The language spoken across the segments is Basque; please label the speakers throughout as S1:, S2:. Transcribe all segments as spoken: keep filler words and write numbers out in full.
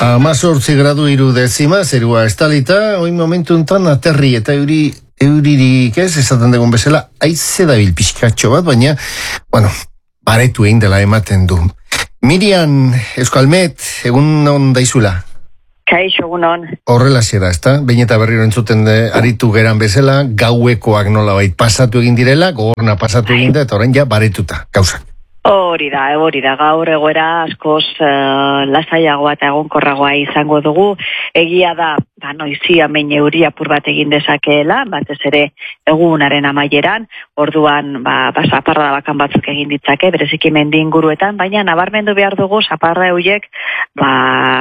S1: Amazortzi gradu hiru dezima, zerua estalita, oin momentu enten aterri eta euri, euririk ez, esaten dugun bezala, aize dabil pixkatxo bat, baina, bueno, baretu egin dela ematen du. Miriam Euskalmet, egun on daizula?
S2: Kaixo, egun on.
S1: Horrela zera, ezta? Behin eta berriro entzuten de, aritu geran bezala, gauekoak nolabait pasatu egin direla, gogorna pasatu egin da, eta orain ja baretuta, gauzak.
S2: Hori da, hori da, gaur egoera askoz uh, lasaiagoa eta egonkorragoa izango dugu. Egia da, ba, noizi amein euri apur bat egin dezakeela, batez ere egunaren amaieran, orduan, ba, ba zaparra bakan batzuk egin ditzake, bereziki mendi inguruetan, baina nabarmendu behar dugu zaparra horiek, ba,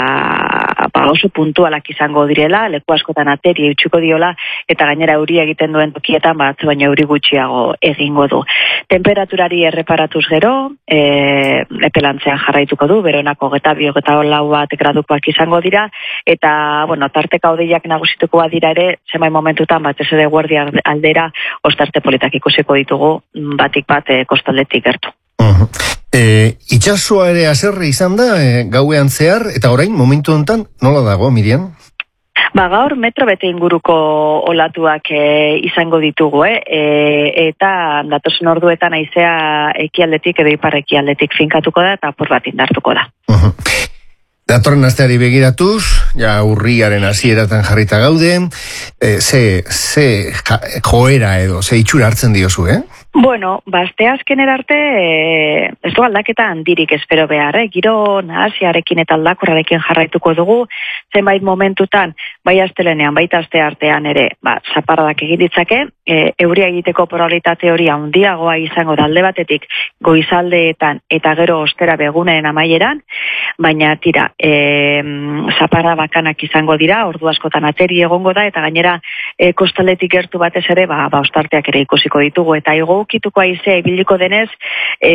S2: ba oso puntualak izango direla, leku askotan ateri eutxuko diola, eta gainera euri egiten duen tokietan, bat baina euri gutxiago egingo du. Temperaturari erreparatuz gero, E, epelantzean jarraituko du, beronako geta bi geta lau bat gradukoak izango dira, eta, bueno, tarteka hodeiak nagusituko dira ere, zenbait momentutan, batez ere guardia aldera, ostarte politak ikusiko ditugu, batik bat e, kostaldetik gertu.
S1: Uh-huh. E, itxasua ere aserre izan da, e, gauean zehar, eta orain, momentu honetan, nola dago, Miriam?
S2: Ba, gaur metro bete inguruko olatuak e, izango ditugu, eh? e, eta datozen orduetan haizea ekialdetik edo ipar ekialdetik finkatuko da eta apur bat indartuko da.
S1: Uh-huh. Datorren asteari begiratuz, ja urriaren hasieratan jarrita gaude, e, ze, ze ja, joera edo, ze itxura hartzen diozu, eh?
S2: Bueno, bazte azkener arte, e, ez du aldaketa handirik espero behar, eh? Giro nahasiarekin eta aldakorrarekin jarraituko dugu, zenbait momentutan, bai astelenean, baita aste artean ere, ba, zaparradak egin ditzake, e, euria egiteko probabilitate hori handiagoa izango da alde batetik goizaldeetan eta gero ostera beguneen amaieran, baina tira, e, zaparra bakanak izango dira, ordu askotan ateri egongo da, eta gainera e, kostaletik gertu batez ere, ba, ba ostarteak ere ikusiko ditugu, eta igo ukituko aizea ibiliko denez, e,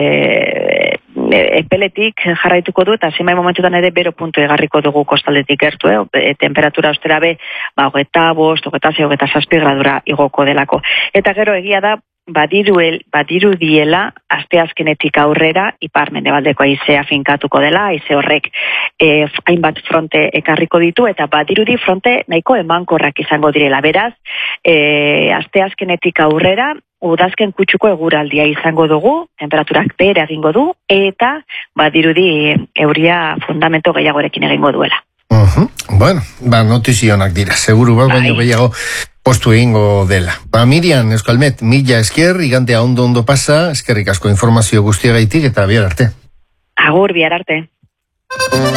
S2: epeletik jarraituko du, eta zenbait momentutan ere bero puntu egarriko dugu kostaldetik gertu, eh? E, temperatura ostera be, ba, hogeta bost, hogeta zei, hogeta zazpi gradura igoko delako. Eta gero egia da, Badiruel, badiru diela, asteazkenetik aurrera, ipar mendebaldeko aizea finkatuko dela, aize horrek e, hainbat fronte ekarriko ditu, eta badirudi fronte nahiko emankorrak izango direla. Beraz, e, asteazkenetik aurrera, udazken kutsuko eguraldia izango dugu, temperaturak behera egingo du, eta badirudi euria fundamento gehiagorekin egingo duela.
S1: Uh-huh. Bueno, ba, notizionak dira, seguru bat, baino gehiago postu egingo dela. Ba, Miriam Euskalmet, mila esker, igantea ondo ondo pasa, eskerrik asko informazio guztiagaitik eta bihar arte.
S2: Agur, bihar arte.